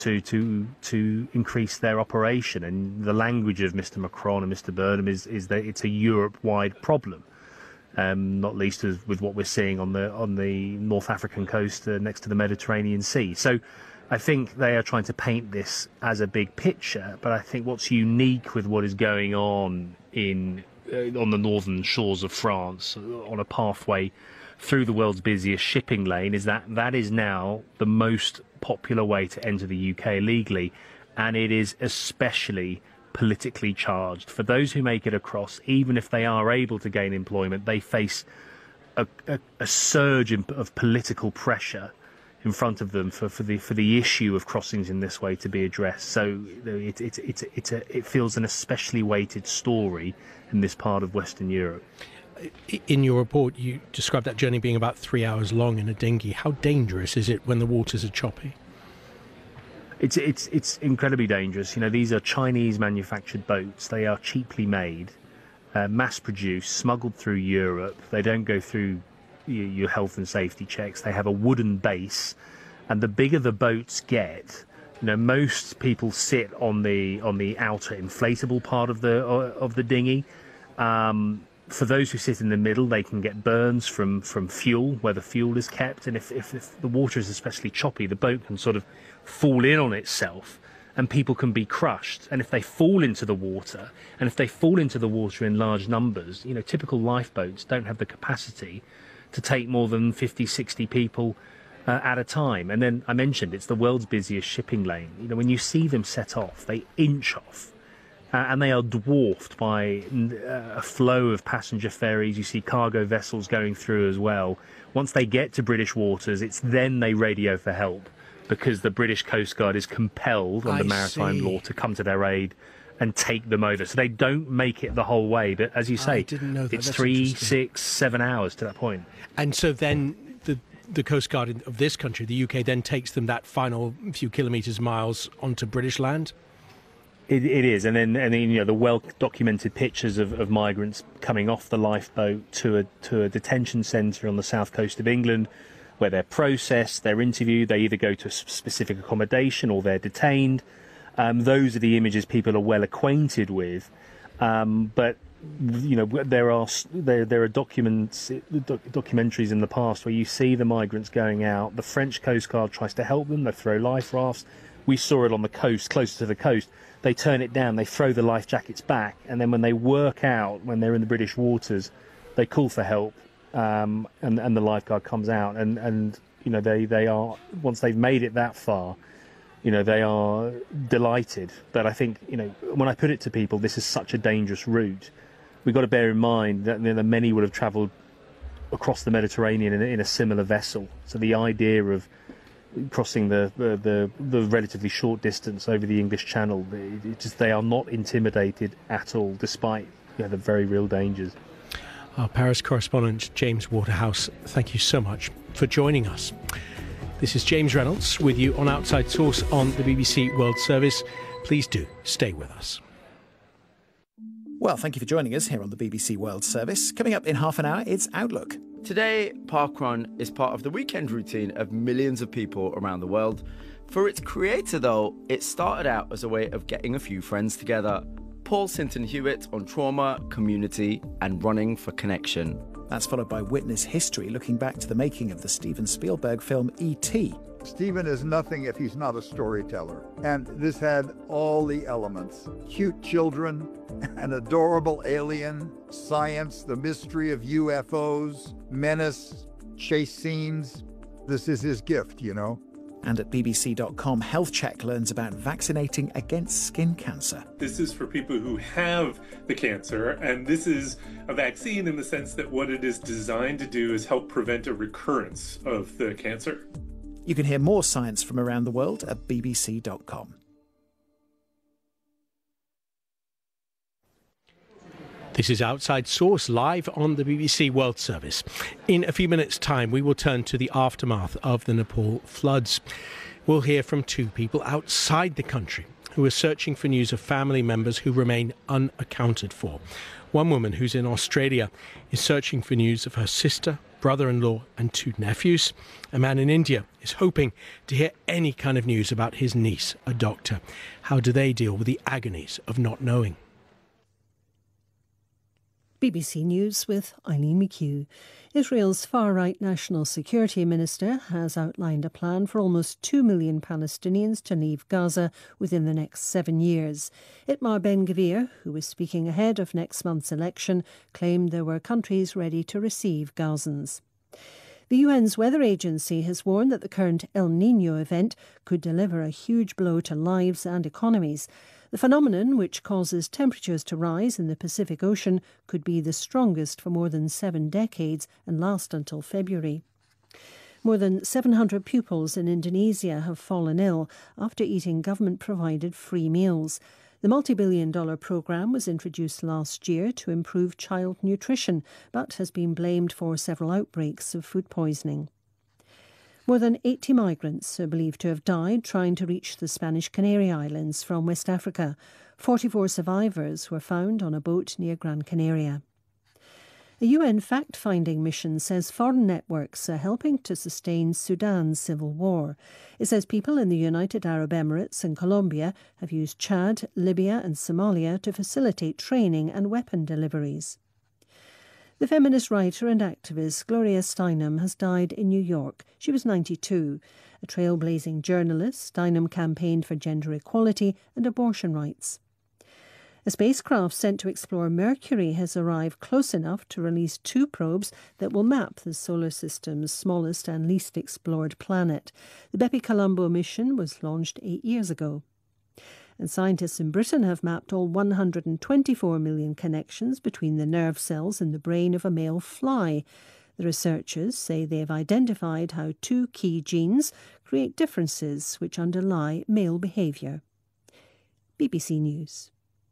to increase their operation. And the language of Mr. Macron and Mr. Burnham is that it's a Europe-wide problem, not least with what we're seeing on the North African coast next to the Mediterranean Sea. So I think they are trying to paint this as a big picture, but I think what's unique with what is going on on the northern shores of France, on a pathway through the world's busiest shipping lane, is that is now the most popular way to enter the UK legally, and it is especially politically charged. For those who make it across, even if they are able to gain employment, they face a surge of political pressure in front of them for the issue of crossings in this way to be addressed. So it feels an especially weighted story in this part of Western Europe. In your report, you described that journey being about 3 hours long in a dinghy. How dangerous is it when the waters are choppy? It's incredibly dangerous. You know, these are Chinese manufactured boats. They are cheaply made, mass produced, smuggled through Europe. They don't go through your health and safety checks. They have a wooden base, and the bigger the boats get, you know, most people sit on the outer inflatable part of the dinghy. For those who sit in the middle, they can get burns from fuel, where the fuel is kept, and if the water is especially choppy, the boat can sort of fall in on itself, and people can be crushed. And if they fall into the water, in large numbers, you know, typical lifeboats don't have the capacity to take more than 50, 60 people at a time. And then I mentioned it's the world's busiest shipping lane. You know, when you see them set off, they inch off, and they are dwarfed by a flow of passenger ferries. You see cargo vessels going through as well. Once they get to British waters, it's then they radio for help, because the British Coast Guard is compelled under maritime law to come to their aid and take them over. So they don't make it the whole way. But as you say, it's 3, 6, 7 hours to that point. And so then the Coast Guard of this country, the UK, then takes them that final few kilometres, miles onto British land? It is. And then you know, the well-documented pictures of migrants coming off the lifeboat to a detention centre on the south coast of England, where they're processed, they're interviewed, they either go to a specific accommodation or they're detained. Those are the images people are well acquainted with. But you know, there are documentaries in the past where you see the migrants going out. The French Coast Guard tries to help them. They throw life rafts. We saw it on the coast, closer to the coast. They turn it down. They throw the life jackets back, and then when they work out, when they're in the British waters, they call for help, and the lifeguard comes out, and you know, they are, once they've made it that far, you know, they are delighted. But I think, you know, when I put it to people, this is such a dangerous route. We've got to bear in mind that, you know, many would have travelled across the Mediterranean in a similar vessel. So the idea of crossing the relatively short distance over the English Channel, they are not intimidated at all, despite, you know, the very real dangers. Our Paris correspondent James Waterhouse, thank you so much for joining us. This is James Reynolds with you on Outside Source on the BBC World Service. Please do stay with us. Well, thank you for joining us here on the BBC World Service. Coming up in half an hour, it's Outlook. Today, parkrun is part of the weekend routine of millions of people around the world. For its creator, though, it started out as a way of getting a few friends together. Paul Sinton Hewitt on trauma, community, and running for connection. That's followed by Witness History, looking back to the making of the Steven Spielberg film E.T. Steven is nothing if he's not a storyteller. And this had all the elements. Cute children, an adorable alien, science, the mystery of UFOs, menace, chase scenes. This is his gift, you know. And at bbc.com, Health Check learns about vaccinating against skin cancer. This is for people who have the cancer, and this is a vaccine in the sense that what it is designed to do is help prevent a recurrence of the cancer. You can hear more science from around the world at bbc.com. This is Outside Source, live on the BBC World Service. In a few minutes' time, we will turn to the aftermath of the Nepal floods. We'll hear from two people outside the country who are searching for news of family members who remain unaccounted for. One woman who's in Australia is searching for news of her sister brother-in-law and 2 nephews. A man in India is hoping to hear any kind of news about his niece, a doctor. How do they deal with the agonies of not knowing? BBC News with Eileen McHugh. Israel's far-right National Security Minister has outlined a plan for almost 2 million Palestinians to leave Gaza within the next 7 years. Itamar Ben-Gvir, who is speaking ahead of next month's election, claimed there were countries ready to receive Gazans. The UN's weather agency has warned that the current El Niño event could deliver a huge blow to lives and economies. The phenomenon, which causes temperatures to rise in the Pacific Ocean, could be the strongest for more than 7 decades and last until February. More than 700 pupils in Indonesia have fallen ill after eating government-provided free meals. The multi-billion-dollar programme was introduced last year to improve child nutrition, but has been blamed for several outbreaks of food poisoning. More than 80 migrants are believed to have died trying to reach the Spanish Canary Islands from West Africa. 44 survivors were found on a boat near Gran Canaria. A UN fact-finding mission says foreign networks are helping to sustain Sudan's civil war. It says people in the United Arab Emirates and Colombia have used Chad, Libya and Somalia to facilitate training and weapon deliveries. The feminist writer and activist Gloria Steinem has died in New York. She was 92. A trailblazing journalist, Steinem campaigned for gender equality and abortion rights. A spacecraft sent to explore Mercury has arrived close enough to release 2 probes that will map the solar system's smallest and least explored planet. The Bepi Colombo mission was launched 8 years ago. And scientists in Britain have mapped all 124 million connections between the nerve cells in the brain of a male fly. The researchers say they have identified how 2 key genes create differences which underlie male behaviour. BBC News.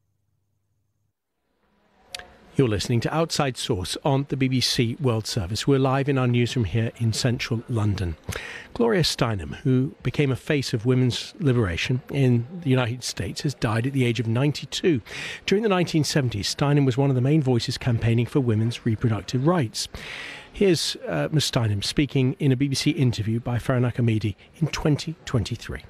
You're listening to Outside Source on the BBC World Service. We're live in our newsroom here in central London. Gloria Steinem, who became a face of women's liberation in the United States, has died at the age of 92. During the 1970s, Steinem was one of the main voices campaigning for women's reproductive rights. Here's Ms. Steinem speaking in a BBC interview by Farhan Hamidi in 2023.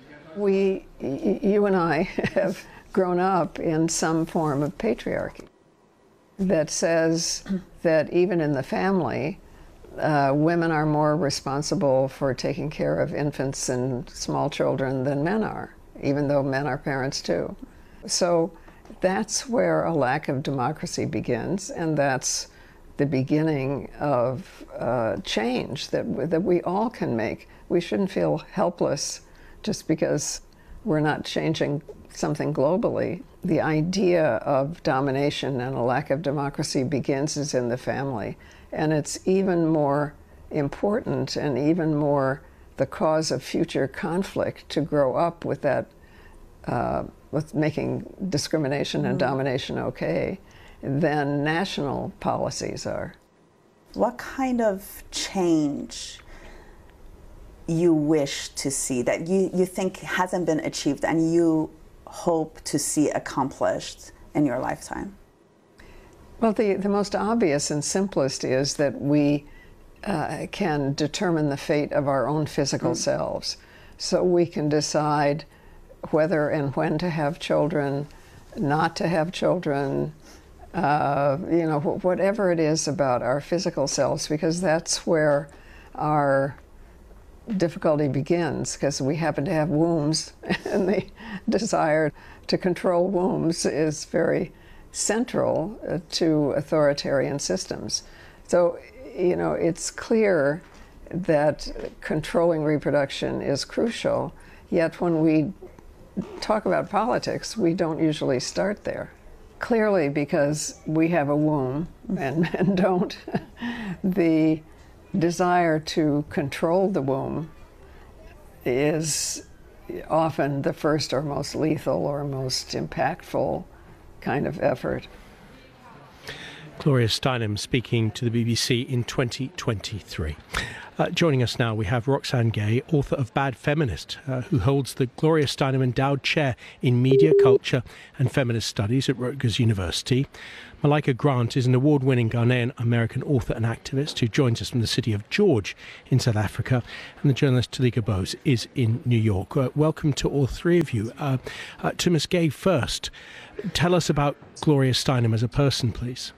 You and I have grown up in some form of patriarchy that says that even in the family, women are more responsible for taking care of infants and small children than men are, even though men are parents too. So that's where a lack of democracy begins, and that's the beginning of change that we all can make. We shouldn't feel helpless just because we're not changing something globally. The idea of domination and a lack of democracy begins in the family. And it's even more important and even more the cause of future conflict to grow up with that, with making discrimination and domination okay, than national policies are. What kind of change you wish to see that you think hasn't been achieved and you hope to see accomplished in your lifetime? Well, the most obvious and simplest is that we can determine the fate of our own physical selves. So we can decide whether and when to have children, not to have children, whatever it is about our physical selves, because that's where our difficulty begins, because we happen to have wombs, and the desire to control wombs is very central to authoritarian systems. So, it's clear that controlling reproduction is crucial, yet when we talk about politics, we don't usually start there. Clearly, because we have a womb and men don't, the desire to control the womb is often the first or most lethal or most impactful kind of effort. Gloria Steinem speaking to the BBC in 2023. Joining us now, we have Roxane Gay, author of Bad Feminist, who holds the Gloria Steinem Endowed Chair in Media, Culture and Feminist Studies at Rutgers University. Malika Grant is an award-winning Ghanaian-American author and activist who joins us from the city of George in South Africa. And the journalist Talika Bose is in New York. Welcome to all three of you. To Ms. Gay first, tell us about Gloria Steinem as a person, please.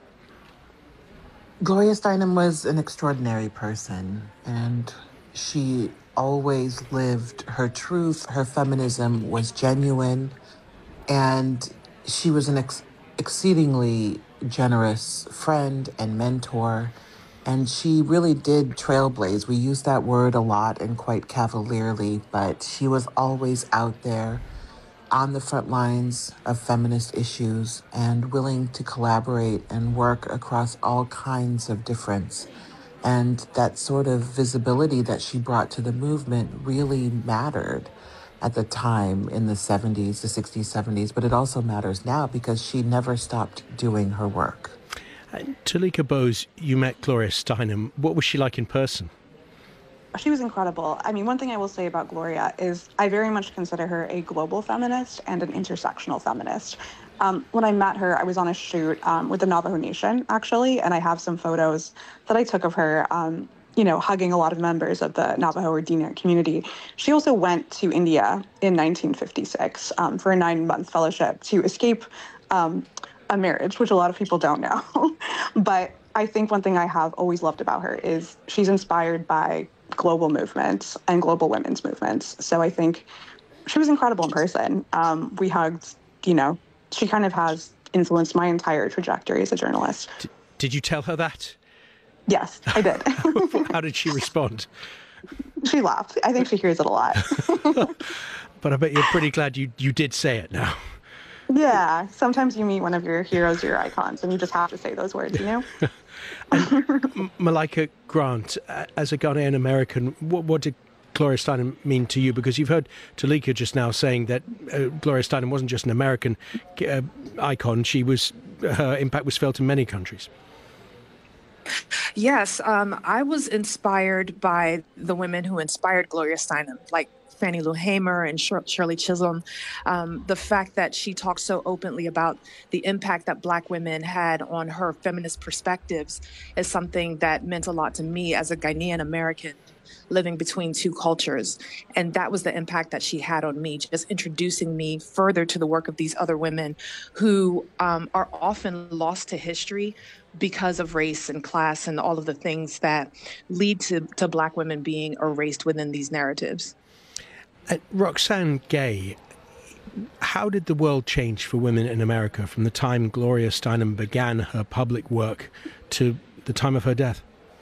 Gloria Steinem was an extraordinary person, and she always lived her truth. Her feminism was genuine, and she was an exceedingly generous friend and mentor, and she really did trailblaze. We use that word a lot and quite cavalierly, but she was always out there on the front lines of feminist issues and willing to collaborate and work across all kinds of difference. And that sort of visibility that she brought to the movement really mattered at the time in the 70s, the 60s, 70s, but it also matters now because she never stopped doing her work. Talika Bose, you met Gloria Steinem. What was she like in person? She was incredible. I mean, one thing I will say about Gloria is I very much consider her a global feminist and an intersectional feminist. When I met her, I was on a shoot with the Navajo Nation, actually, and I have some photos that I took of her, hugging a lot of members of the Navajo or Diné community. She also went to India in 1956 for a 9-month fellowship to escape a marriage, which a lot of people don't know. But I think one thing I have always loved about her is she's inspired by global movements and global women's movements. So I think she was incredible in person. We hugged, she kind of has influenced my entire trajectory as a journalist. Did you tell her that? Yes, I did. How did she respond? She laughed. I think she hears it a lot. But I bet you're pretty glad you did say it now. Yeah, sometimes you meet one of your heroes, your icons, and you just have to say those words, And Malika Grant, as a Ghanaian American, what did Gloria Steinem mean to you? Because you've heard Talika just now saying that Gloria Steinem wasn't just an American icon; her impact was felt in many countries. Yes, I was inspired by the women who inspired Gloria Steinem, like Fannie Lou Hamer and Shirley Chisholm. The fact that she talked so openly about the impact that Black women had on her feminist perspectives is something that meant a lot to me as a Ghanaian American living between two cultures. And that was the impact that she had on me, just introducing me further to the work of these other women who are often lost to history because of race and class and all of the things that lead to Black women being erased within these narratives. Roxane Gay, how did the world change for women in America from the time Gloria Steinem began her public work to the time of her death?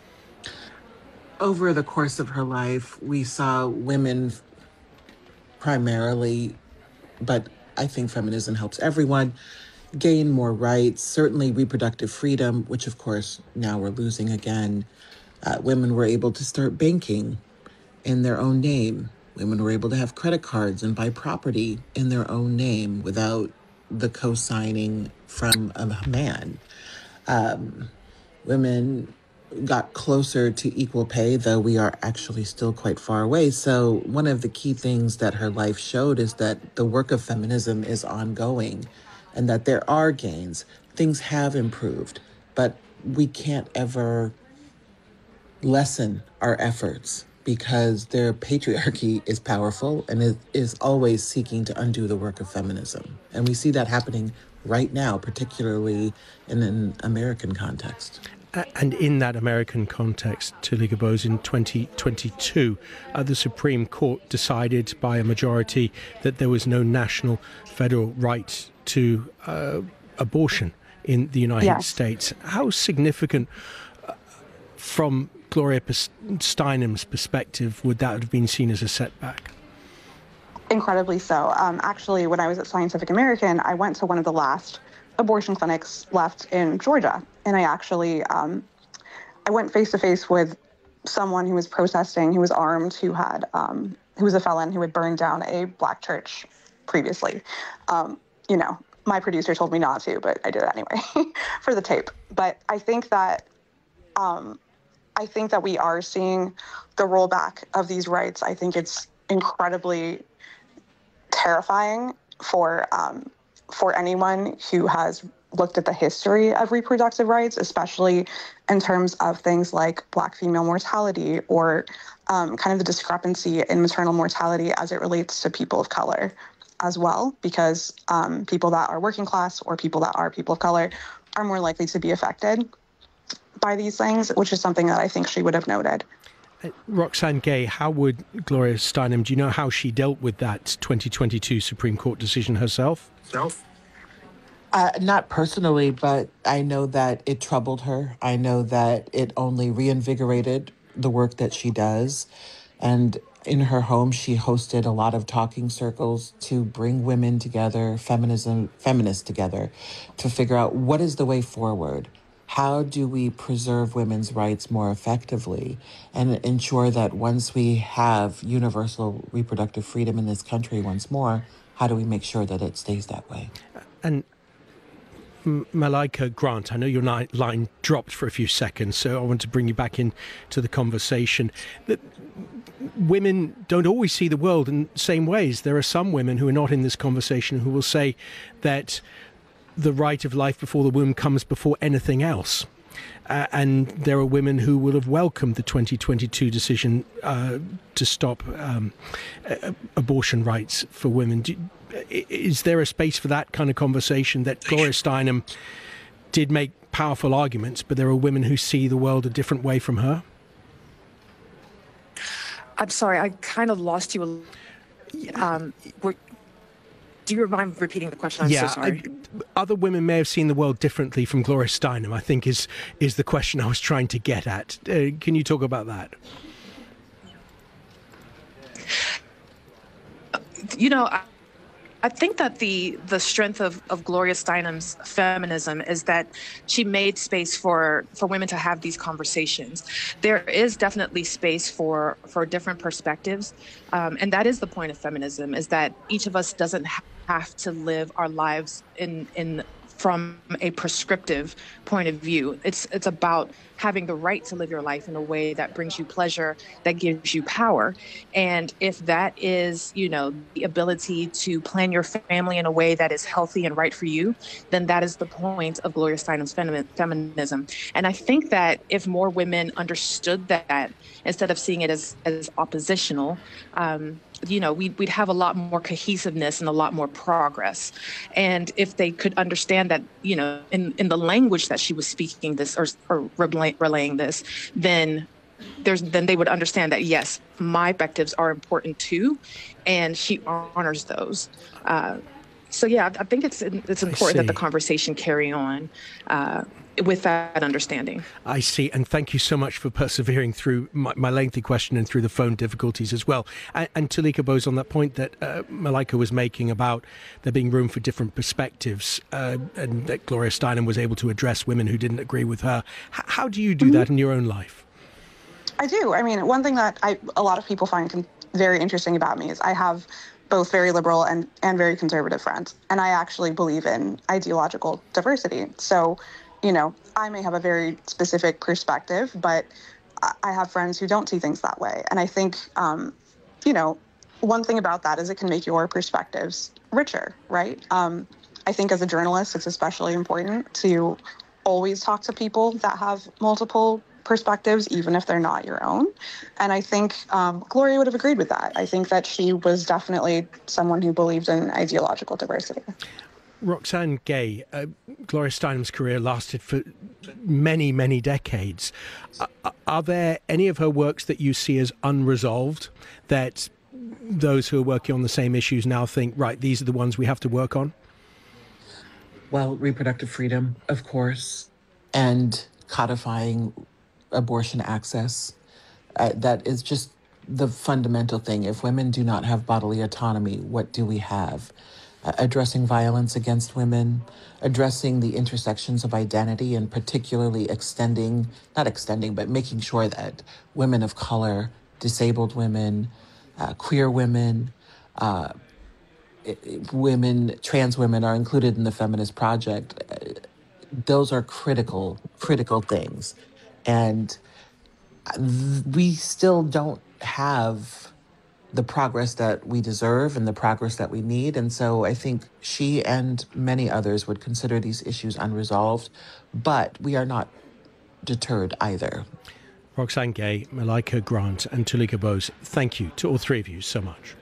Over the course of her life, we saw women primarily, but I think feminism helps everyone, gain more rights, certainly reproductive freedom, which of course now we're losing again. Women were able to start banking in their own name. Women were able to have credit cards and buy property in their own name without the co-signing from a man. Women got closer to equal pay, though we are actually still quite far away. So one of the key things that her life showed is that the work of feminism is ongoing and that there are gains. Things have improved, but we can't ever lessen our efforts because their patriarchy is powerful and it is always seeking to undo the work of feminism. And we see that happening right now, particularly in an American context. And in that American context, Talika Bose, in 2022, the Supreme Court decided by a majority that there was no national federal right to abortion in the United States. How significant, from Gloria Steinem's perspective, would that have been seen as a setback? Incredibly so. Actually, when I was at Scientific American, I went to one of the last abortion clinics left in Georgia. And I actually, I went face to face with someone who was protesting, who was armed, who was a felon, who had burned down a Black church previously. My producer told me not to, but I did it anyway for the tape. But I think that I think that we are seeing the rollback of these rights. I think it's incredibly terrifying for anyone who has looked at the history of reproductive rights, especially in terms of things like Black female mortality or kind of the discrepancy in maternal mortality as it relates to people of color as well, because people that are working class or people that are people of color are more likely to be affected by these things, which is something that I think she would have noted. Roxane Gay, how would Gloria Steinem, do you know how she dealt with that 2022 Supreme Court decision herself? Not personally, but I know that it troubled her. I know that it only reinvigorated the work that she does. And in her home, she hosted a lot of talking circles to bring women together, feminists together, to figure out what is the way forward. How do we preserve women's rights more effectively and ensure that once we have universal reproductive freedom in this country once more, how do we make sure that it stays that way? And Malika Grant, I know your line dropped for a few seconds, so I want to bring you back into the conversation. That women don't always see the world in the same ways. There are some women who are not in this conversation who will say that the right of life before the womb comes before anything else. And there are women who will have welcomed the 2022 decision to stop abortion rights for women. Is there a space for that kind of conversation, that Gloria Steinem did make powerful arguments, but there are women who see the world a different way from her? I'm sorry, I kind of lost you. Do you mind repeating the question? I'm so sorry. Other women may have seen the world differently from Gloria Steinem, I think is the question I was trying to get at. Can you talk about that? You know, I think that the strength of Gloria Steinem's feminism is that she made space for women to have these conversations. There is definitely space for different perspectives. And that is the point of feminism, is that each of us doesn't have to live our lives from a prescriptive point of view. It's about having the right to live your life in a way that brings you pleasure, that gives you power. And if that is, the ability to plan your family in a way that is healthy and right for you, then that is the point of Gloria Steinem's feminism. And I think that if more women understood that, instead of seeing it as oppositional, we'd have a lot more cohesiveness and a lot more progress. And if they could understand that, in the language that she was speaking this or relaying this, then they would understand that, yes, my perspectives are important too, and she honors those. So yeah, I think it's important that the conversation carry on with that understanding. I see, and thank you so much for persevering through my lengthy question and through the phone difficulties as well. And Tulika Bose, on that point that Malika was making about there being room for different perspectives, and that Gloria Steinem was able to address women who didn't agree with her. How do you do that in your own life? I do. I mean, one thing that a lot of people find very interesting about me is I have both very liberal and very conservative friends, and I actually believe in ideological diversity. So, I may have a very specific perspective, but I have friends who don't see things that way. And I think, one thing about that is it can make your perspectives richer, right? I think as a journalist, it's especially important to always talk to people that have multiple perspectives, even if they're not your own. And I think Gloria would have agreed with that. I think that she was definitely someone who believed in ideological diversity. Roxane Gay, Gloria Steinem's career lasted for many, many decades. Are there any of her works that you see as unresolved, that those who are working on the same issues now think, right, these are the ones we have to work on? Well, reproductive freedom, of course, and codifying abortion access. That is just the fundamental thing. If women do not have bodily autonomy, what do we have? Addressing violence against women, addressing the intersections of identity, and particularly making sure that women of color, disabled women, queer women, trans women are included in the Feminist Project. Those are critical things. And we still don't have the progress that we deserve and the progress that we need. And so I think she and many others would consider these issues unresolved, but we are not deterred either. Roxane Gay, Malika Grant and Tulika Bose, thank you to all three of you so much.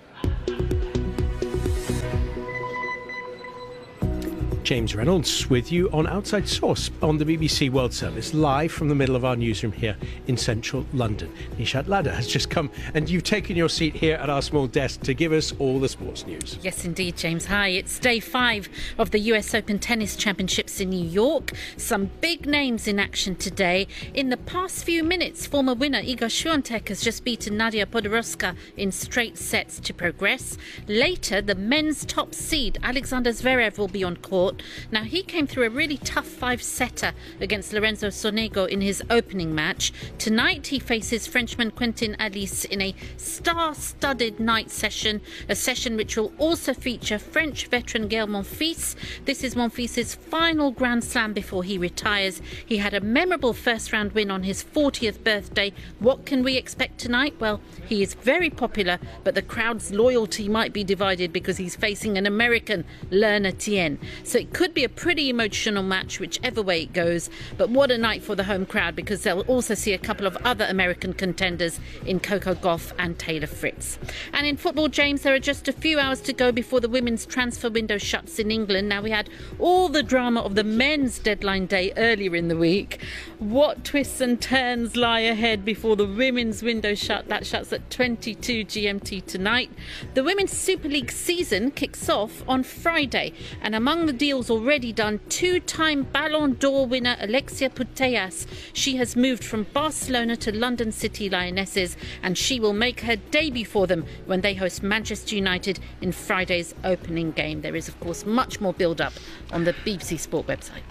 James Reynolds with you on Outside Source on the BBC World Service, live from the middle of our newsroom here in central London. Nishat Ladha has just come and you've taken your seat here at our small desk to give us all the sports news. Yes, indeed, James. Hi. It's day 5 of the US Open Tennis Championships in New York. Some big names in action today. In the past few minutes, former winner Iga Swiatek has just beaten Nadia Podoroska in straight sets to progress. Later, the men's top seed, Alexander Zverev, will be on court. Now, he came through a really tough 5-setter against Lorenzo Sonego in his opening match. Tonight, he faces Frenchman Quentin Alice in a star-studded night session, a session which will also feature French veteran Gaël Monfils. This is Monfils' final Grand Slam before he retires. He had a memorable first-round win on his 40th birthday. What can we expect tonight? Well, he is very popular, but the crowd's loyalty might be divided because he's facing an American, Lerner Tien. So it could be a pretty emotional match whichever way it goes, but what a night for the home crowd because they'll also see a couple of other American contenders in Coco Gauff and Taylor Fritz. And in football, James, there are just a few hours to go before the women's transfer window shuts in England. Now, we had all the drama of the men's deadline day earlier in the week. What twists and turns lie ahead before the women's window shut? That shuts at 22 GMT tonight. The Women's Super League season kicks off on Friday, and among the deals already done, 2-time Ballon d'Or winner Alexia Putellas. She has moved from Barcelona to London City Lionesses, and she will make her debut for them when they host Manchester United in Friday's opening game. There is, of course, much more build-up on the BBC Sport website.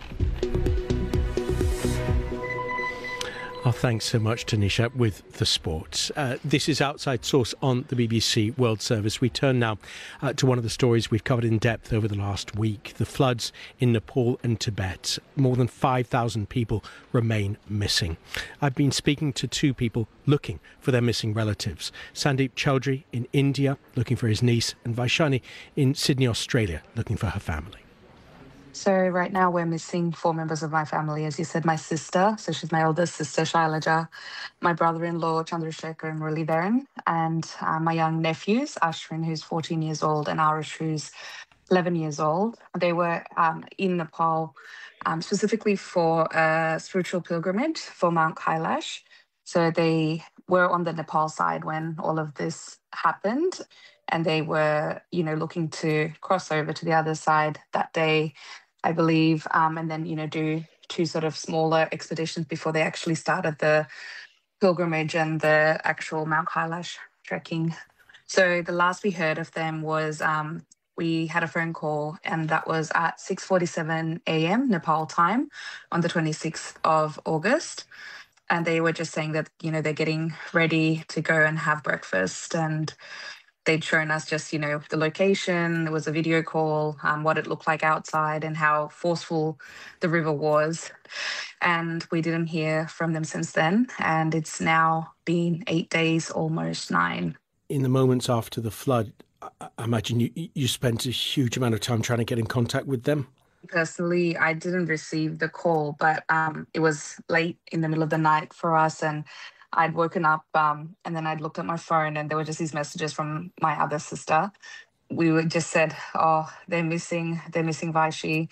Our thanks so much to Nisha with the sports. This is Outside Source on the BBC World Service. We turn now to one of the stories we've covered in depth over the last week, the floods in Nepal and Tibet. More than 5,000 people remain missing. I've been speaking to 2 people looking for their missing relatives. Sandeep Chowdhury in India, looking for his niece, and Vaishani in Sydney, Australia, looking for her family. So right now we're missing 4 members of my family. As you said, my sister, so she's my eldest sister, Shailaja, my brother-in-law, Chandrasekhar and Muralidharan, and my young nephews, Ashwin, who's 14 years old, and Arish, who's 11 years old. They were in Nepal specifically for a spiritual pilgrimage for Mount Kailash. So they were on the Nepal side when all of this happened, and they were, looking to cross over to the other side that day, I believe, and then, do 2 sort of smaller expeditions before they actually started the pilgrimage and the actual Mount Kailash trekking. So the last we heard of them was we had a phone call, and that was at 6:47 a.m. Nepal time on the 26th of August. And they were just saying that, they're getting ready to go and have breakfast, and they'd shown us just, the location. There was a video call, what it looked like outside and how forceful the river was. And we didn't hear from them since then. And it's now been 8 days, almost 9. In the moments after the flood, I imagine you spent a huge amount of time trying to get in contact with them. Personally, I didn't receive the call, but it was late in the middle of the night for us, and I'd woken up and then I'd looked at my phone, and there were just these messages from my other sister. We were just said, oh, they're missing Vaishi,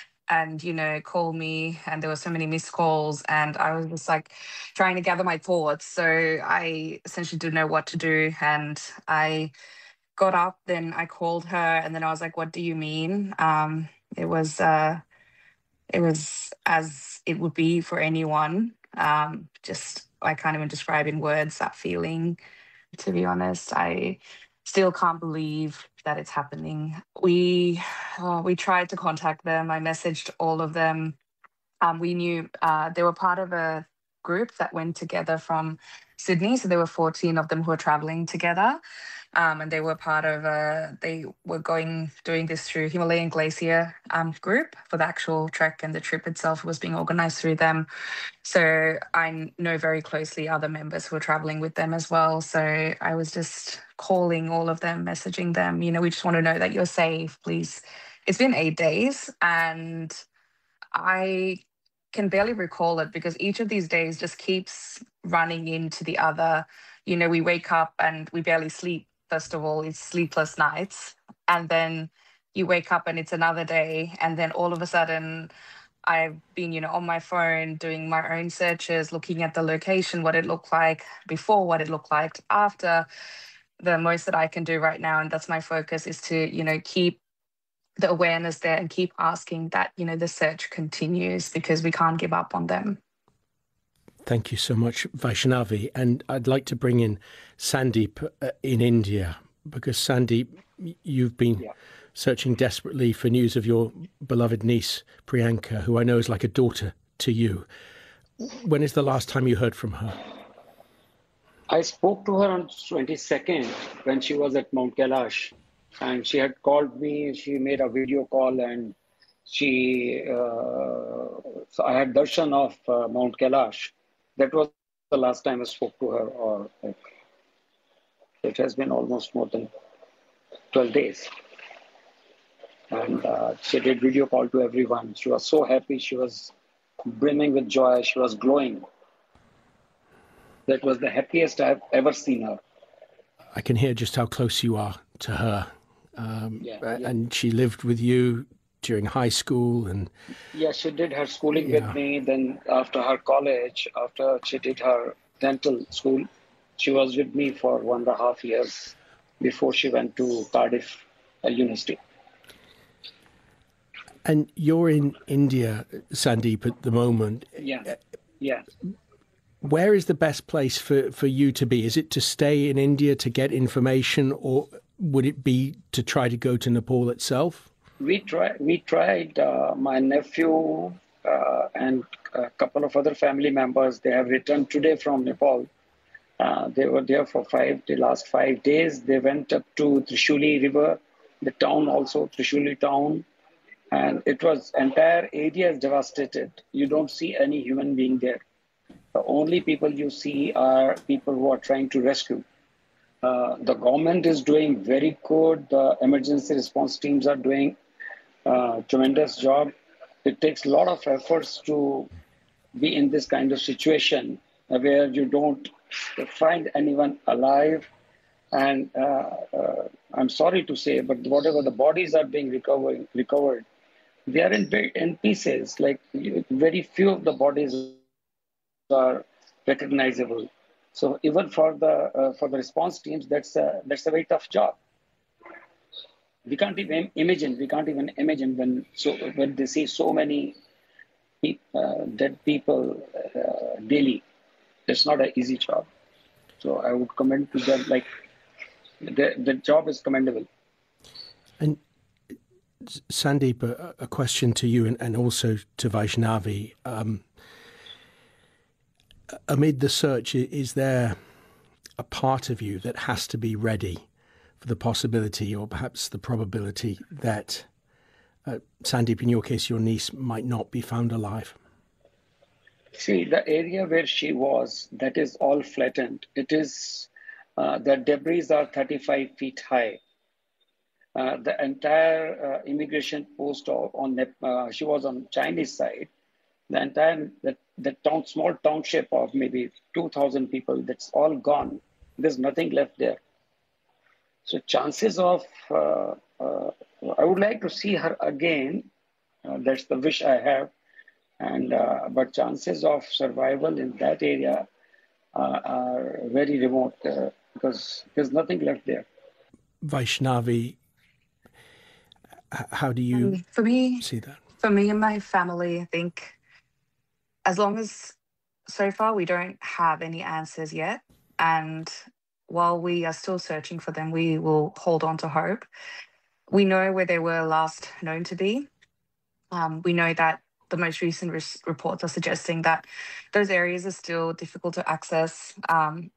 and, call me. And there were so many missed calls, and I was just like trying to gather my thoughts. So I essentially didn't know what to do. And I got up, then I called her, and then I was like, what do you mean? It was as it would be for anyone. I can't even describe in words that feeling. To be honest, I still can't believe that it's happening. We tried to contact them. I messaged all of them. We knew they were part of a group that went together from Sydney. So there were 14 of them who were traveling together. and they were part of they were doing this through Himalayan Glacier group. For the actual trek, and the trip itself was being organized through them. So I know very closely other members who are traveling with them as well. So I was just calling all of them, messaging them, we just want to know that you're safe, please. It's been 8 days, and I can barely recall it because each of these days just keeps running into the other. We wake up and we barely sleep. First of all, it's sleepless nights. And then you wake up and it's another day. And then all of a sudden, I've been, on my phone doing my own searches, looking at the location, what it looked like before, what it looked like after. The most that I can do right now, and that's my focus, is to, keep the awareness there and keep asking that, the search continues, because we can't give up on them. Thank you so much, Vaishnavi. And I'd like to bring in Sandeep in India, because Sandeep, you've been searching desperately for news of your beloved niece, Priyanka, who I know is like a daughter to you. When is the last time you heard from her? I spoke to her on 22nd when she was at Mount Kailash, and she had called me. She made a video call, and so I had darshan of Mount Kailash. That was the last time I spoke to her, or it has been almost more than 12 days. And she did video call to everyone. She was so happy. She was brimming with joy. She was glowing. That was the happiest I've ever seen her. I can hear just how close you are to her. And she lived with you during high school, and she did her schooling with me. Then after her college, after she did her dental school, she was with me for 1.5 years before she went to Cardiff University. And you're in India, Sandeep, at the moment. Yeah. Where is the best place for you to be? Is it to stay in India to get information, or would it be to try to go to Nepal itself? We tried. My nephew and a couple of other family members, they have returned today from Nepal. They were there for the last 5 days. They went up to Trishuli River, the town also, Trishuli town. And it was, entire area is devastated. You don't see any human being there. The only people you see are people who are trying to rescue. The government is doing very good. The emergency response teams are doing tremendous job. It takes a lot of efforts to be in this kind of situation where you don't find anyone alive. And I'm sorry to say, but whatever the bodies are being recovered, they are in pieces. Like very few of the bodies are recognizable. So even for the response teams, that's a very tough job. We can't even imagine when they see so many dead people daily. It's not an easy job. So I would commend to them, like the job is commendable. And Sandeep, a question to you and also to Vaishnavi. Amid the search, is there a part of you that has to be ready for the possibility or perhaps the probability that, Sandeep, in your case, your niece might not be found alive? See, the area where she was, that is all flattened. It is, the debris are 35 feet high. The entire immigration post she was on Chinese side. The entire small township of maybe 2,000 people, that's all gone. There's nothing left there. So chances of, I would like to see her again. That's the wish I have. And but chances of survival in that area are very remote because there's nothing left there. Vaishnavi, how do you see that? For me and my family, I think as long as so far we don't have any answers yet, and while we are still searching for them, we will hold on to hope. We know where they were last known to be. We know that the most recent reports are suggesting that those areas are still difficult to access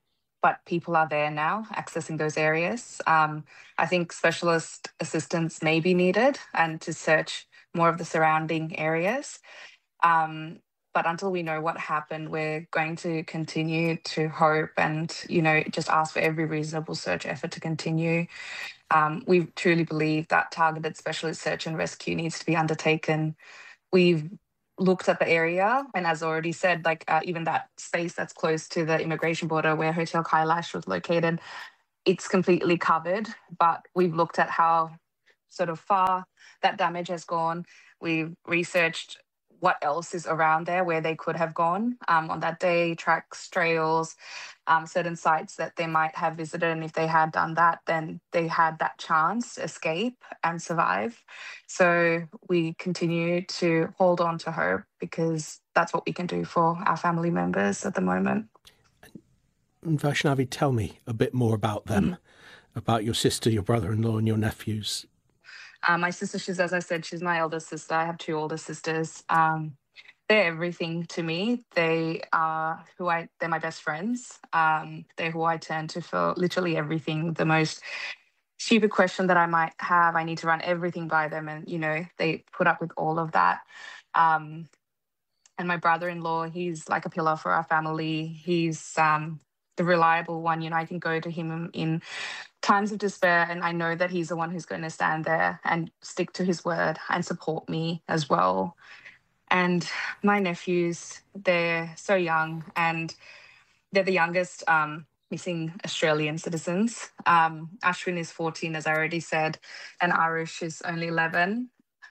but people are there now accessing those areas. I think specialist assistance may be needed and to search more of the surrounding areas. But until we know what happened, we're going to continue to hope and, just ask for every reasonable search effort to continue. We truly believe that targeted specialist search and rescue needs to be undertaken. We've looked at the area, and as already said, even that space that's close to the immigration border where Hotel Kailash was located, it's completely covered. But we've looked at how sort of far that damage has gone. We've researched what else is around there where they could have gone on that day, tracks, trails, certain sites that they might have visited. And if they had done that, then they had that chance to escape and survive. So we continue to hold on to hope because that's what we can do for our family members at the moment. And Vaishnavi, tell me a bit more about them, about your sister, your brother-in-law and your nephews. My sister, as I said, she's my eldest sister. I have two older sisters. They're everything to me. They're my best friends. They're who I turn to for literally everything. The most stupid question that I might have, I need to run everything by them. And, they put up with all of that. And my brother-in-law, he's like a pillar for our family. He's the reliable one. I can go to him in times of despair, and I know that he's the one who's going to stand there and stick to his word and support me as well. And my nephews, they're so young, and they're the youngest missing Australian citizens. Ashwin is 14, as I already said, and Arush is only 11.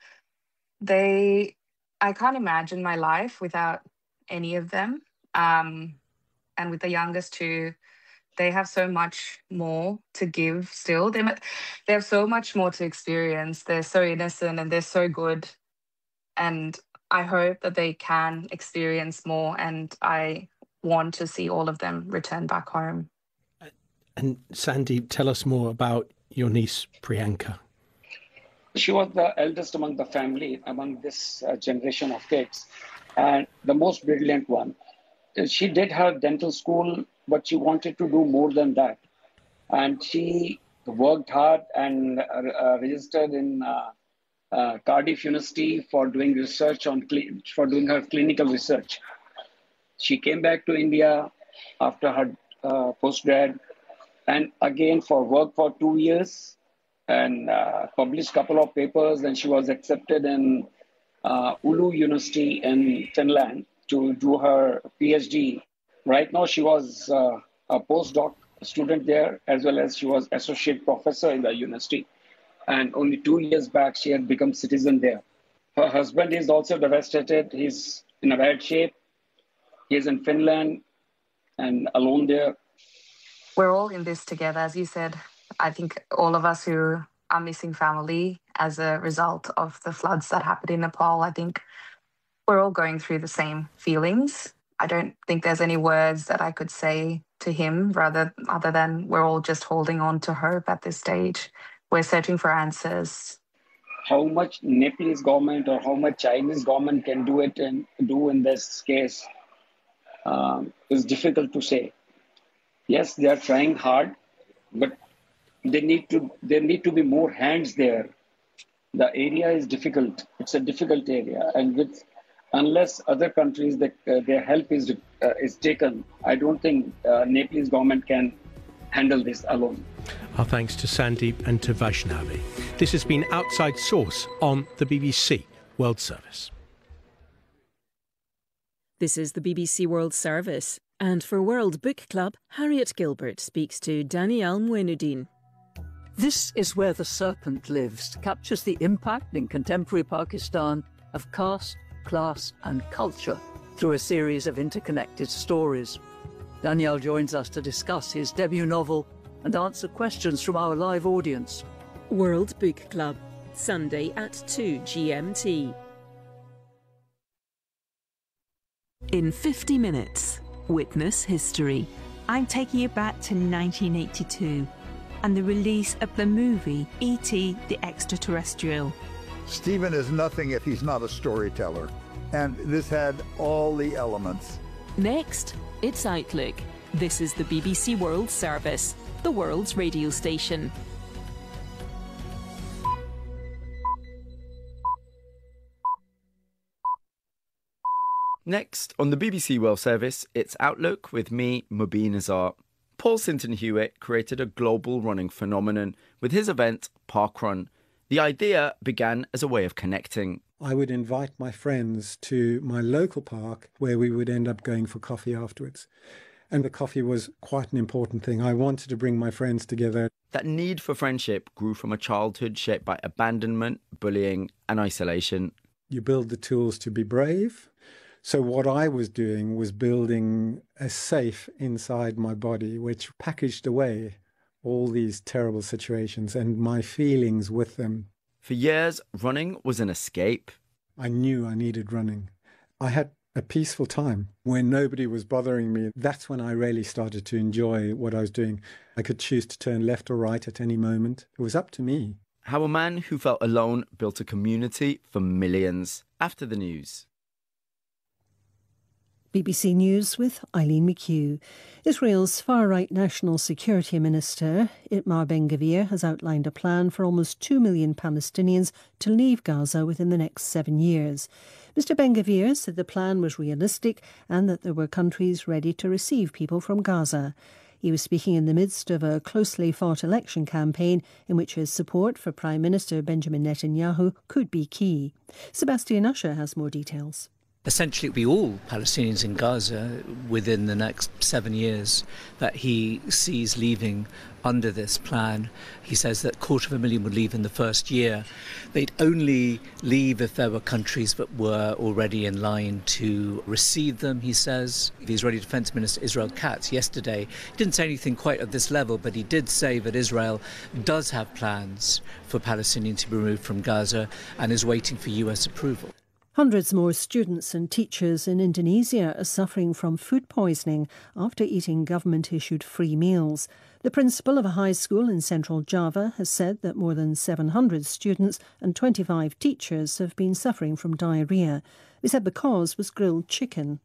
I can't imagine my life without any of them. And with the youngest two, they have so much more to give still. They have so much more to experience. They're so innocent and they're so good. And I hope that they can experience more, and I want to see all of them return back home. And Sandy, tell us more about your niece, Priyanka. She was the eldest among the family, among this generation of kids, and the most brilliant one. She did her dental school, but she wanted to do more than that. And she worked hard and registered in Cardiff University for doing research for doing her clinical research. She came back to India after her postgrad, and again for work for 2 years, and published a couple of papers. And she was accepted in Oulu University in Finland to do her PhD. Right now, she was a postdoc student there, as well as she was associate professor in the university. And only 2 years back, she had become citizen there. Her husband is also devastated. He's in a bad shape. He's in Finland and alone there. We're all in this together. As you said, I think all of us who are missing family as a result of the floods that happened in Nepal, I think we're all going through the same feelings. I don't think there's any words that I could say to him other than we're all just holding on to hope at this stage. We're searching for answers. How much Nepalese government or how much Chinese government can do it and do in this case is difficult to say. Yes, they are trying hard, but there need to be more hands there. The area is difficult. It's a difficult area, and unless other countries their help is taken, I don't think Nepalese government can handle this alone. Our thanks to Sandeep and to Vaishnavi. This has been Outside Source on the BBC World Service. This is the BBC World Service. And for World Book Club, Harriet Gilbert speaks to Danielle Mouenoudine. This is Where the Serpent Lives captures the impact in contemporary Pakistan of caste, class and culture through a series of interconnected stories. Danielle joins us to discuss his debut novel and answer questions from our live audience. World Book Club, Sunday at 2 GMT. In 50 minutes, witness history. I'm taking you back to 1982 and the release of the movie E.T. the Extraterrestrial. Stephen is nothing if he's not a storyteller, and this had all the elements. Next, it's Outlook. This is the BBC World Service, the world's radio station. Next, on the BBC World Service, it's Outlook with me, Mubin Azar. Paul Sinton Hewitt created a global running phenomenon with his event, Parkrun. The idea began as a way of connecting. I would invite my friends to my local park where we would end up going for coffee afterwards. And the coffee was quite an important thing. I wanted to bring my friends together. That need for friendship grew from a childhood shaped by abandonment, bullying, and isolation. You build the tools to be brave. So what I was doing was building a safe inside my body, which packaged away all these terrible situations and my feelings with them. For years, running was an escape. I knew I needed running. I had a peaceful time when nobody was bothering me. That's when I really started to enjoy what I was doing. I could choose to turn left or right at any moment. It was up to me. How a man who felt alone built a community for millions. After the news. BBC News with Eileen McHugh. Israel's far-right National Security Minister Itamar Ben-Gvir has outlined a plan for almost 2 million Palestinians to leave Gaza within the next 7 years. Mr Ben-Gvir said the plan was realistic and that there were countries ready to receive people from Gaza. He was speaking in the midst of a closely fought election campaign in which his support for Prime Minister Benjamin Netanyahu could be key. Sebastian Usher has more details. Essentially, it will be all Palestinians in Gaza within the next 7 years that he sees leaving under this plan. He says that 250,000 would leave in the first year. They'd only leave if there were countries that were already in line to receive them, he says. The Israeli Defense Minister Israel Katz yesterday didn't say anything quite at this level, but he did say that Israel does have plans for Palestinians to be removed from Gaza and is waiting for US approval. Hundreds more students and teachers in Indonesia are suffering from food poisoning after eating government-issued free meals. The principal of a high school in central Java has said that more than 700 students and 25 teachers have been suffering from diarrhoea. They said the cause was grilled chicken.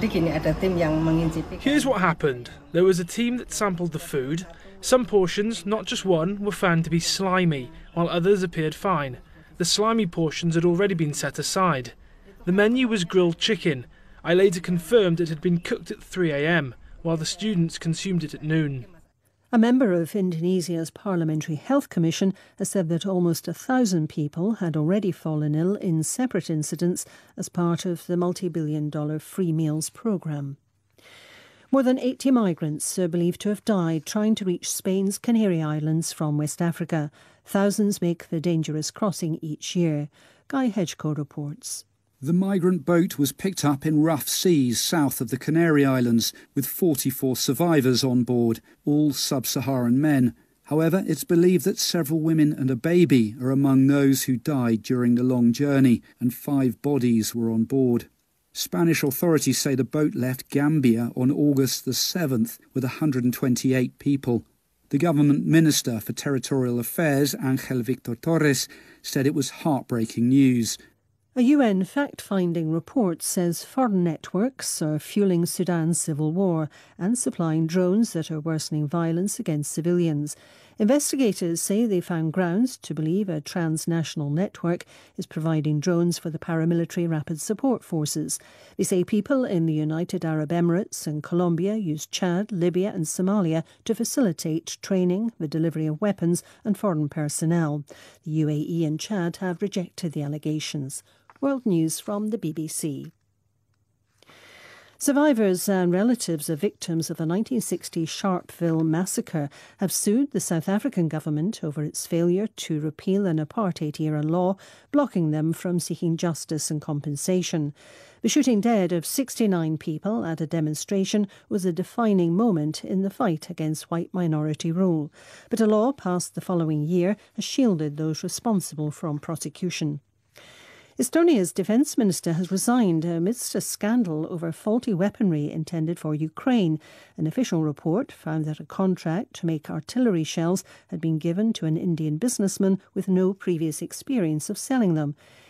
Here's what happened. There was a team that sampled the food. Some portions, not just one, were found to be slimy, while others appeared fine. The slimy portions had already been set aside. The menu was grilled chicken. I later confirmed it had been cooked at 3 a.m, while the students consumed it at noon. A member of Indonesia's Parliamentary Health Commission has said that almost 1,000 people had already fallen ill in separate incidents as part of the multi-billion-dollar free meals programme. More than 80 migrants are believed to have died trying to reach Spain's Canary Islands from West Africa. Thousands make the dangerous crossing each year. Guy Hedgecoe reports. The migrant boat was picked up in rough seas south of the Canary Islands with 44 survivors on board, all sub-Saharan men. However, it's believed that several women and a baby are among those who died during the long journey, and 5 bodies were on board. Spanish authorities say the boat left Gambia on August the 7th with 128 people. The government minister for territorial affairs, Ángel Victor Torres, said it was heartbreaking news. A UN fact-finding report says foreign networks are fueling Sudan's civil war and supplying drones that are worsening violence against civilians. Investigators say they found grounds to believe a transnational network is providing drones for the paramilitary rapid support forces. They say people in the United Arab Emirates and Colombia use Chad, Libya and Somalia to facilitate training, the delivery of weapons and foreign personnel. The UAE and Chad have rejected the allegations. World News from the BBC. Survivors and relatives of victims of the 1960 Sharpeville massacre have sued the South African government over its failure to repeal an apartheid-era law, blocking them from seeking justice and compensation. The shooting dead of 69 people at a demonstration was a defining moment in the fight against white minority rule. But a law passed the following year has shielded those responsible from prosecution. Estonia's defence minister has resigned amidst a scandal over faulty weaponry intended for Ukraine. An official report found that a contract to make artillery shells had been given to an Indian businessman with no previous experience of selling them.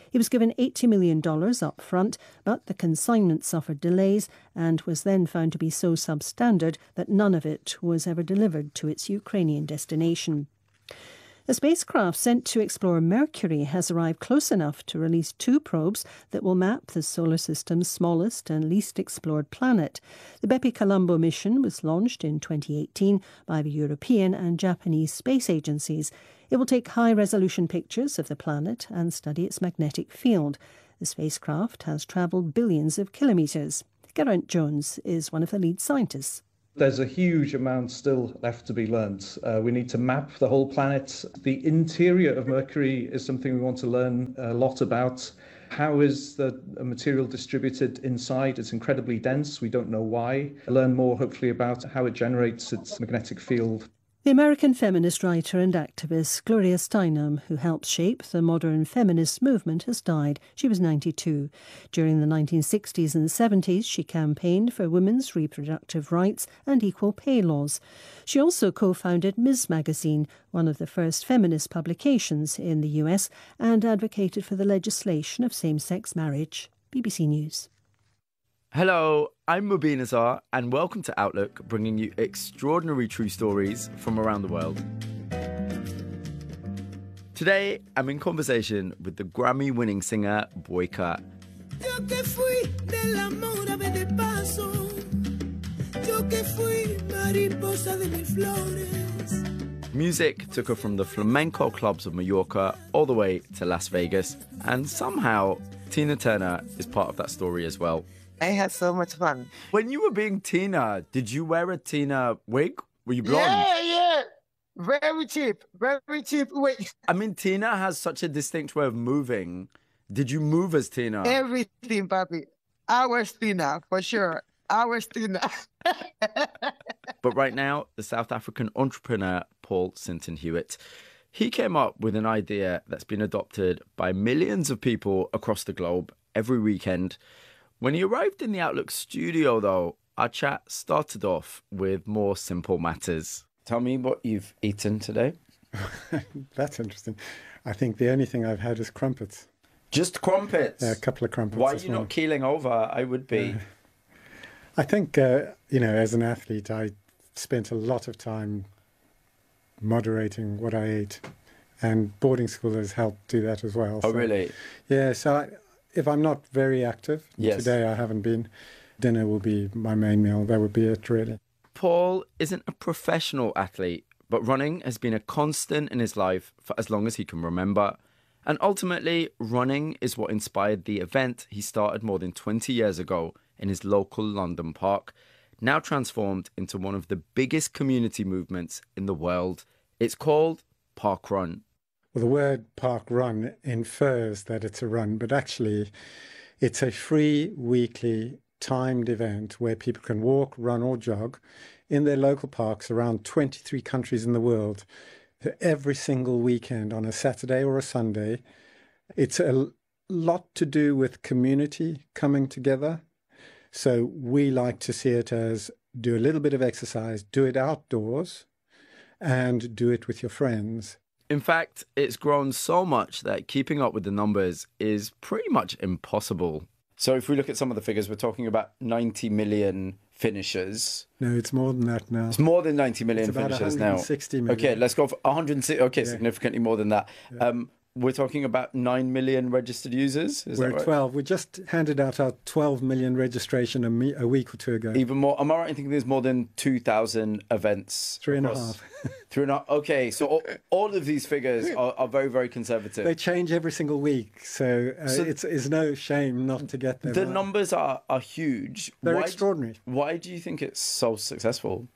He was given $80 million up front, but the consignment suffered delays and was then found to be so substandard that none of it was ever delivered to its Ukrainian destination. A spacecraft sent to explore Mercury has arrived close enough to release 2 probes that will map the solar system's smallest and least explored planet. The Bepi Colombo mission was launched in 2018 by the European and Japanese space agencies. It will take high-resolution pictures of the planet and study its magnetic field. The spacecraft has travelled billions of kilometres. Geraint Jones is one of the lead scientists. There's a huge amount still left to be learned. We need to map the whole planet. The interior of Mercury is something we want to learn a lot about. How is the material distributed inside? It's incredibly dense. We don't know why. Learn more, hopefully, about how it generates its magnetic field. The American feminist writer and activist Gloria Steinem, who helped shape the modern feminist movement, has died. She was 92. During the 1960s and 70s, she campaigned for women's reproductive rights and equal pay laws. She also co-founded Ms. Magazine, one of the first feminist publications in the US, and advocated for the legislation of same-sex marriage. BBC News. Hello, I'm Mubin Azar, and welcome to Outlook, bringing you extraordinary true stories from around the world. Today, I'm in conversation with the Grammy-winning singer Boyka. Music took her from the flamenco clubs of Mallorca all the way to Las Vegas, and somehow Tina Turner is part of that story as well. I had so much fun. When you were being Tina, did you wear a Tina wig? Were you blonde? Yeah. Very cheap. Very cheap wig. I mean, Tina has such a distinct way of moving. Did you move as Tina? Everything, papi. I was Tina, for sure. I was Tina. But right now, the South African entrepreneur Paul Sinton Hewitt, he came up with an idea that's been adopted by millions of people across the globe every weekend. When he arrived in the Outlook studio, though, our chat started off with more simple matters. Tell me what you've eaten today. That's interesting. I think the only thing I've had is crumpets. Just crumpets? Yeah, a couple of crumpets. Why are you not keeling over? I would be. I think, as an athlete, I spent a lot of time moderating what I ate. And boarding school has helped do that as well. Oh, really? Yeah, so if I'm not very active, yes. Today I haven't been, dinner will be my main meal. That would be it, really. Paul isn't a professional athlete, but running has been a constant in his life for as long as he can remember. And ultimately, running is what inspired the event he started more than 20 years ago in his local London park, now transformed into one of the biggest community movements in the world. It's called Parkrun. Well, the word park run infers that it's a run, but actually it's a free weekly timed event where people can walk, run or jog in their local parks around 23 countries in the world every single weekend on a Saturday or a Sunday. It's a lot to do with community coming together. So we like to see it as do a little bit of exercise, do it outdoors and do it with your friends. In fact, it's grown so much that keeping up with the numbers is pretty much impossible. So if we look at some of the figures, we're talking about 90 million finishers. No, it's more than that now. It's more than 90 million it's about finishers 160 now. million. Okay, let's go for 160. Okay, yeah. Significantly more than that. Yeah. We're talking about 9 million registered users. We're at 12. We just handed out our 12 million registration a week or two ago. Even more. Am I right in thinking there's more than 2,000 events? 3.5. 3.5. Okay, so all of these figures are very, very conservative. They change every single week, so it's no shame not to get them. The numbers are huge. They're extraordinary. Why do you think it's so successful?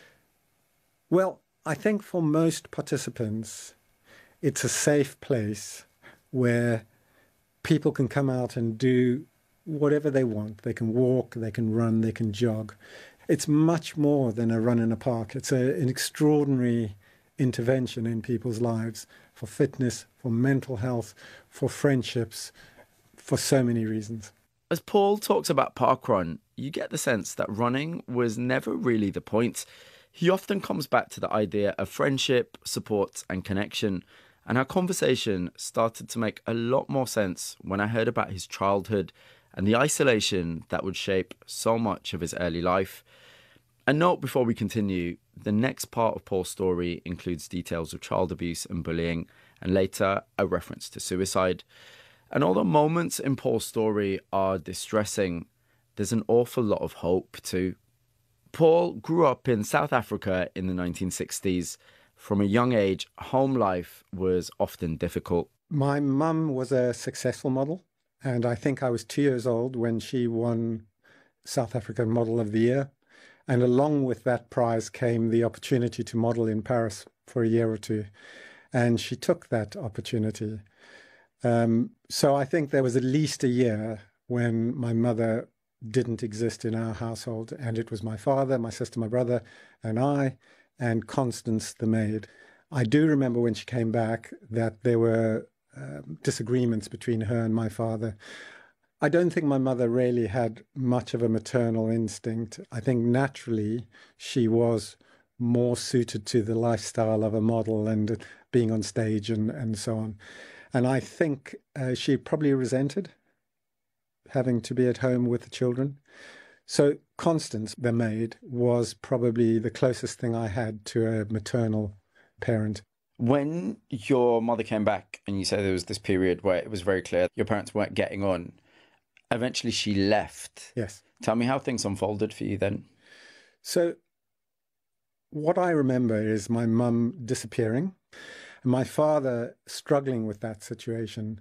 Well, I think for most participants, it's a safe place where people can come out and do whatever they want. They can walk, they can run, they can jog. It's much more than a run in a park. It's an extraordinary intervention in people's lives for fitness, for mental health, for friendships, for so many reasons. As Paul talks about Parkrun, you get the sense that running was never really the point. He often comes back to the idea of friendship, support and connection. And our conversation started to make a lot more sense when I heard about his childhood and the isolation that would shape so much of his early life. A note before we continue, the next part of Paul's story includes details of child abuse and bullying, and later a reference to suicide. And although moments in Paul's story are distressing, there's an awful lot of hope too. Paul grew up in South Africa in the 1960s. From a young age, home life was often difficult. My mum was a successful model, and I think I was 2 years old when she won South African Model of the Year. And along with that prize came the opportunity to model in Paris for a year or two. And she took that opportunity. So I think there was at least a year when my mother didn't exist in our household. And it was my father, my sister, my brother, and I, and Constance, the maid. I do remember when she came back that there were disagreements between her and my father. I don't think my mother really had much of a maternal instinct. I think naturally she was more suited to the lifestyle of a model and being on stage and so on. And I think she probably resented having to be at home with the children. So Constance, the maid, was probably the closest thing I had to a maternal parent. When your mother came back and you said there was this period where it was very clear your parents weren't getting on, eventually she left. Yes. Tell me how things unfolded for you then. So what I remember is my mum disappearing, and my father struggling with that situation.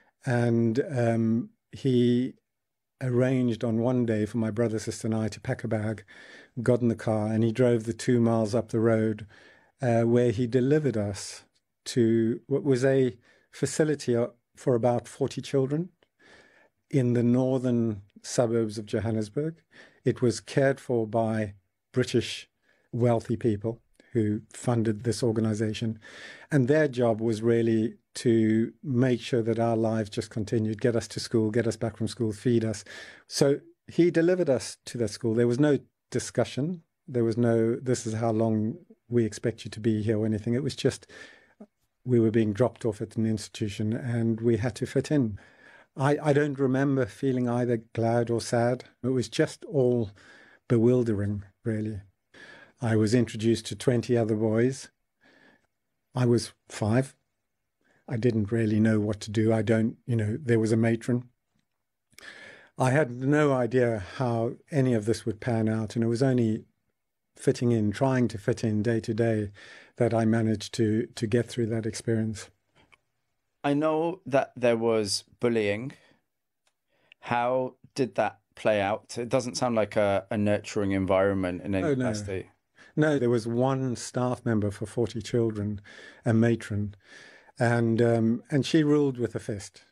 And he arranged on one day for my brother, sister and I to pack a bag, got in the car, and he drove the 2 miles up the road where he delivered us to what was a facility for about 40 children in the northern suburbs of Johannesburg. It was cared for by British wealthy people who funded this organization. And their job was really to make sure that our lives just continued, get us to school, get us back from school, feed us. So he delivered us to that school. There was no discussion. There was no, this is how long we expect you to be here or anything. It was just, we were being dropped off at an institution and we had to fit in. I don't remember feeling either glad or sad. It was just all bewildering, really. I was introduced to 20 other boys. I was 5. I didn't really know what to do. There was a matron. I had no idea how any of this would pan out, and it was only trying to fit in day to day, that I managed to get through that experience. I know that there was bullying. How did that play out? It doesn't sound like a nurturing environment in any capacity. No, there was one staff member for 40 children, a matron, and she ruled with a fist.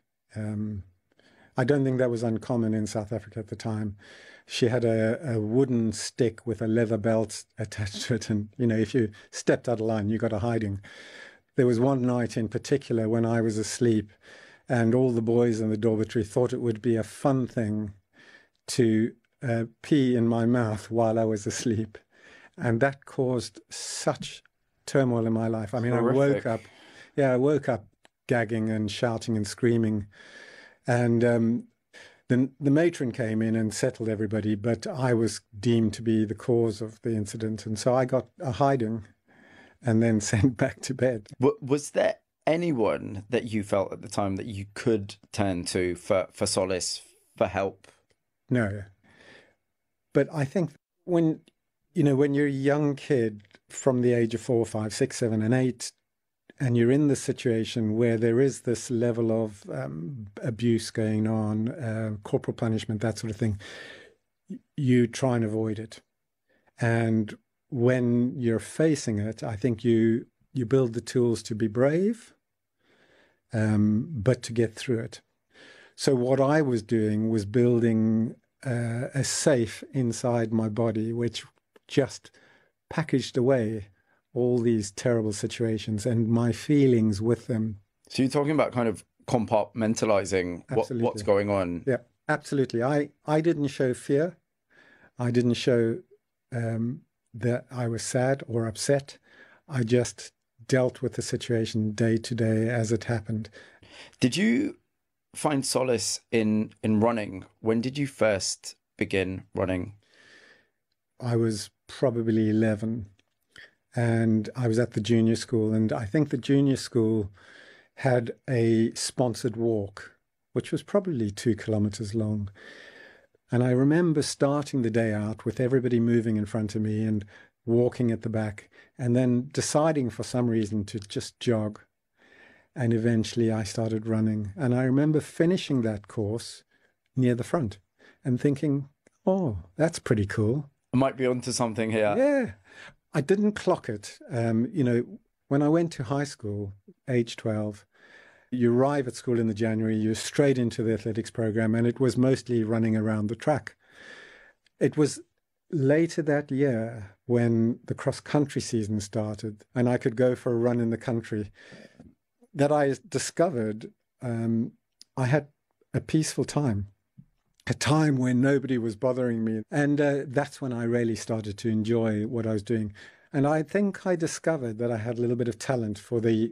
I don't think that was uncommon in South Africa at the time. She had a wooden stick with a leather belt attached to it, and if you stepped out of line, you got a hiding. There was one night in particular when I was asleep and all the boys in the dormitory thought it would be a fun thing to pee in my mouth while I was asleep. And that caused such turmoil in my life. I mean, Horrific. I woke up gagging and shouting and screaming. And the matron came in and settled everybody, but I was deemed to be the cause of the incident. And so I got a hiding and then sent back to bed. Was there anyone that you felt at the time that you could turn to for solace, for help? No. But I think when you're a young kid from the age of 4, 5, 6, 7, and 8, and you're in the situation where there is this level of abuse going on, corporal punishment, that sort of thing, you try and avoid it. And when you're facing it, I think you build the tools to be brave, but to get through it. So what I was doing was building a safe inside my body, which just packaged away all these terrible situations and my feelings with them. So you're talking about kind of compartmentalizing what's going on. Yeah, absolutely. I didn't show fear. I didn't show that I was sad or upset. I just dealt with the situation day to day as it happened. Did you find solace in running? When did you first begin running? I was probably 11, and I was at the junior school, and I think the junior school had a sponsored walk, which was probably 2 kilometers long. And I remember starting the day out with everybody moving in front of me and walking at the back, and then deciding for some reason to just jog. And eventually I started running. And I remember finishing that course near the front and thinking, oh, that's pretty cool. I might be onto something here. Yeah. I didn't clock it. When I went to high school, age 12, you arrive at school in the January, you're straight into the athletics program, and it was mostly running around the track. It was later that year when the cross-country season started and I could go for a run in the country that I discovered I had a peaceful time, a time when nobody was bothering me. And that's when I really started to enjoy what I was doing. And I think I discovered that I had a little bit of talent for the